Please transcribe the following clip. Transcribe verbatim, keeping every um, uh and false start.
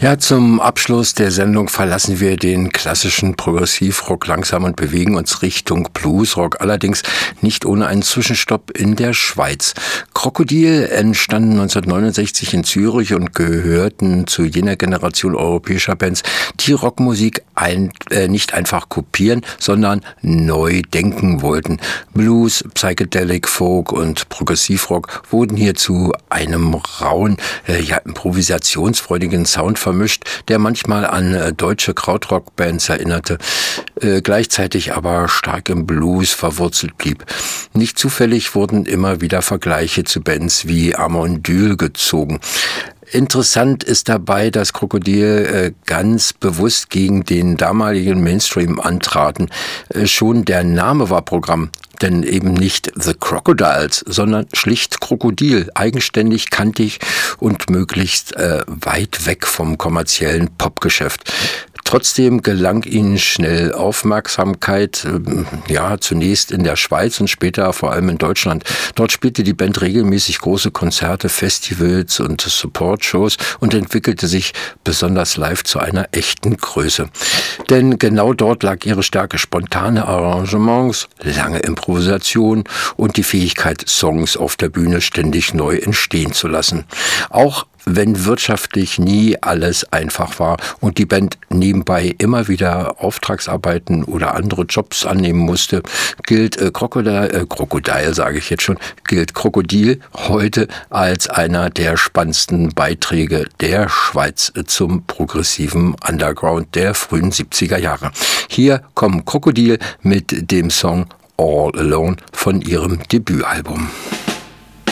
Ja, zum Abschluss der Sendung verlassen wir den klassischen Progressivrock langsam und bewegen uns Richtung Bluesrock, allerdings nicht ohne einen Zwischenstopp in der Schweiz. Krokodil entstanden neunzehnhundertneunundsechzig in Zürich und gehörten zu jener Generation europäischer Bands, die Rockmusik ein, äh, nicht einfach kopieren, sondern neu denken wollten. Blues, Psychedelic, Folk und Progressivrock wurden hier zu einem rauen, äh, ja, improvisationsfreudigen Sound vermischt, der manchmal an äh, deutsche Krautrock-Bands erinnerte, äh, gleichzeitig aber stark im Blues verwurzelt blieb. Nicht zufällig wurden immer wieder Vergleiche zu Bands wie Amondyl gezogen. Interessant ist dabei, dass Krokodil äh, ganz bewusst gegen den damaligen Mainstream antraten. Äh, schon der Name war Programm, denn eben nicht The Crocodiles, sondern schlicht Krokodil, eigenständig, kantig und möglichst äh, weit weg vom kommerziellen Popgeschäft. Trotzdem gelang ihnen schnell Aufmerksamkeit, ja, zunächst in der Schweiz und später vor allem in Deutschland. Dort spielte die Band regelmäßig große Konzerte, Festivals und Support-Shows und entwickelte sich besonders live zu einer echten Größe. Denn genau dort lag ihre Stärke: spontane Arrangements, lange Improvisation und die Fähigkeit, Songs auf der Bühne ständig neu entstehen zu lassen. Auch wenn wirtschaftlich nie alles einfach war und die Band nebenbei immer wieder Auftragsarbeiten oder andere Jobs annehmen musste, gilt äh, Krokodil, äh, Krokodil sage ich jetzt schon, gilt Krokodil heute als einer der spannendsten Beiträge der Schweiz zum progressiven Underground der frühen siebziger Jahre. Hier kommen Krokodil mit dem Song All Alone von ihrem Debütalbum.